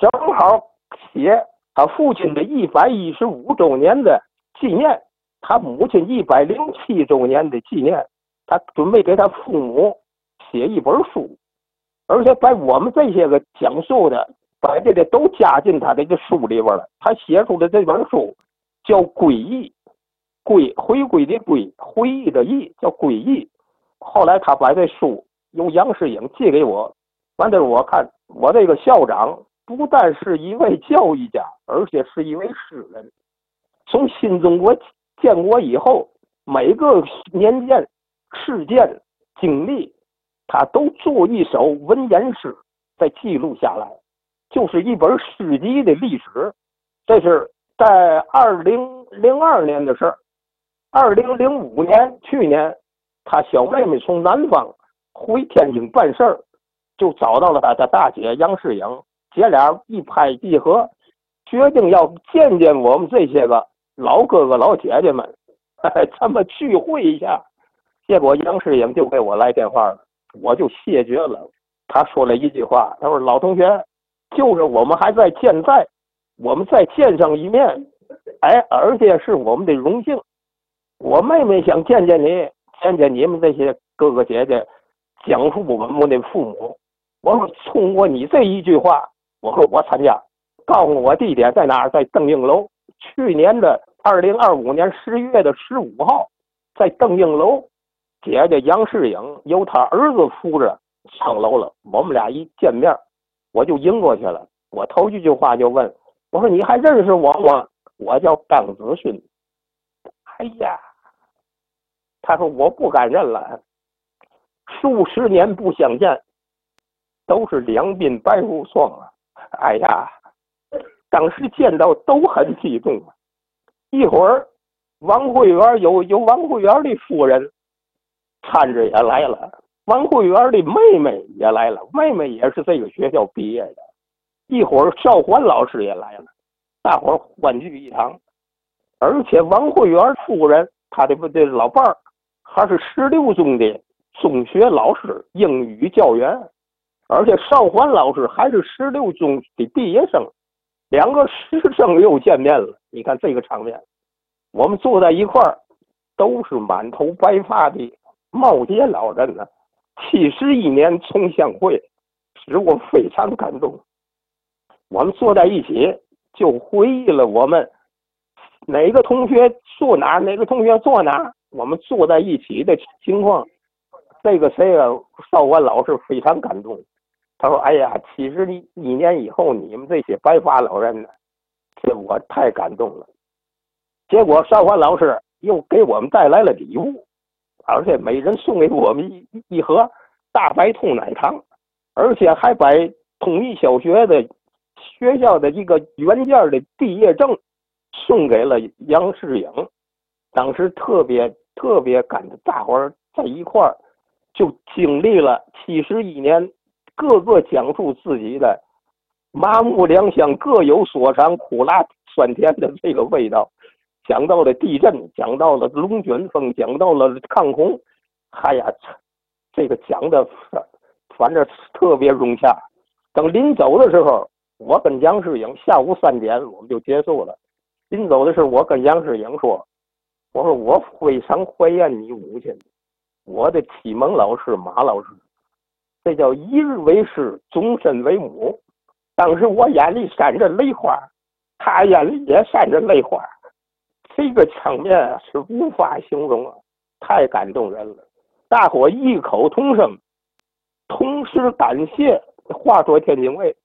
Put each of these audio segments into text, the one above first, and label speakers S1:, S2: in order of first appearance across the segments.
S1: 正好写他父亲的115周年的纪念，他母亲107周年的纪念，他准备给他父母写一本书，而且把我们这些个讲述的，把这个都加进他这个书里边了。他写出的这本书叫《归忆》，回归的归，回忆的忆，叫《归忆》。后来他把这书由杨世英寄给我，完了我看我这个校长不但是一位教育家，而且是一位诗人。从新中国建国以后，每个年鉴、事件、经历，他都做一首文言诗，再记录下来，就是一本诗集的历史。这是在2002年的事儿。2005年，去年，他小妹妹从南方回天津办事儿，就找到了他的大姐杨世英，姐俩一拍即合，决定要见见我们这些个老哥哥老姐姐们，咱们聚会一下。结果杨世英就给我来电话了，我就谢绝了。他说了一句话，他说：“老同学，就是我们还在健在，我们再见上一面，而且是我们的荣幸。我妹妹想见见你，见见你们这些哥哥姐姐，讲述我们的父母。我说通过你这一句话，我说我参加，告诉我地点在哪儿，在邓应楼。去年的2025年10月15号，在邓应楼，姐姐杨世英由他儿子扶着上楼了。我们俩一见面，我就迎过去了。我头一句话就问，我说你还认识我吗？我叫张子勋。哎呀，他说我不敢认了，数十年不相见，都是两鬓白如霜啊！哎呀，当时见到都很激动。一会儿，王慧园有王慧园的夫人搀着也来了，王慧园的妹妹也来了，妹妹也是这个学校毕业的。一会儿邵环老师也来了，大伙儿欢聚一堂。而且王慧园夫人她的老伴儿还是16中的中学老师，英语教员，而且邵环老师还是16中的毕业生，两个师生又见面了。你看这个场面，我们坐在一块儿，都是满头白发的耄耋老人呢。71年重相会，使我非常感动。我们坐在一起，就回忆了我们哪个同学坐哪，哪个同学坐哪，我们坐在一起的情况。这个邵环老师非常感动，他说：“哎呀，71年以后，你们这些白发老人呢，这我太感动了。”结果邵环老师又给我们带来了礼物，而且每人送给我们一盒大白兔奶糖，而且还把统一小学的学校的一个原件的毕业证送给了杨世英。当时特别感动，大伙儿在一块儿就经历了71年，各个讲述自己的麻木良乡各有所长，苦辣酸甜的这个味道。讲到了地震，讲到了龙卷风，讲到了抗洪，哎呀，这个讲的反正特别融洽。等临走的时候，我跟杨世英下午3点我们就结束了。临走的时候，我跟杨世英说：“我说我非常怀念你母亲，我的启蒙老师马老师，这叫一日为师，终身为母。”当时我眼里闪着泪花，他眼里也闪着泪花。这个场面是无法形容啊，太感动人了。大伙异口同声，同时感谢话说天津卫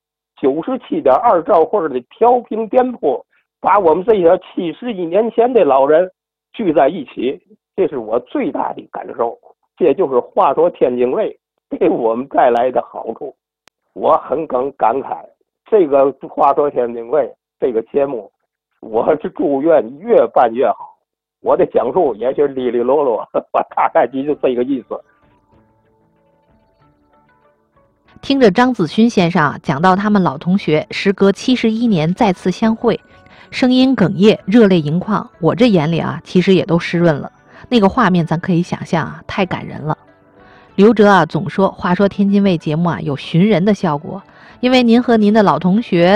S1: 97.2兆赫的调频电波，把我们这些71年前的老人聚在一起，这是我最大的感受。这就是话说天津卫给我们带来的好处，我很感慨。这个话说天津卫这个节目，我是祝愿越办越好。我的讲述也是哩哩啰啰，大概就这个意思。
S2: 听着张子勋先生讲到他们老同学时隔71年再次相会，声音哽咽，热泪盈眶，我这眼里其实也都湿润了。那个画面咱可以想象太感人了。刘哲总说话说天津卫节目有寻人的效果，因为您和您的老同学